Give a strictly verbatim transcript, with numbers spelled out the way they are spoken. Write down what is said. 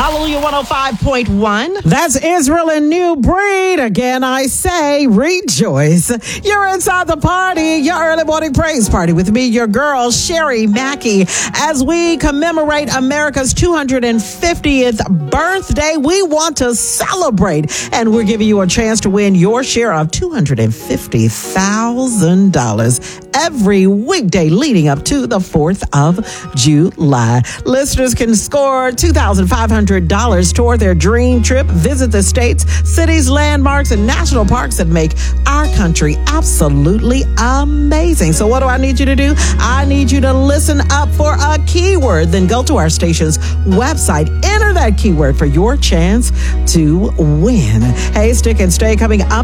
Hallelujah one oh five point one. That's Israel and New Breed. Again, I say rejoice. You're inside the party, your early morning praise party with me, your girl, Sherry Mackey. As we commemorate America's two hundred fiftieth birthday, we want to celebrate. And we're giving you a chance to win your share of two hundred fifty thousand dollars every weekday leading up to the fourth of July. Listeners can score two thousand five hundred dollars toward their dream trip. Visit the states, cities, landmarks, and national parks that make our country absolutely amazing. So what do I need you to do? I need you to listen up for a keyword. Then go to our station's website. Enter that keyword for your chance to win. Hey, Stick and Stay coming up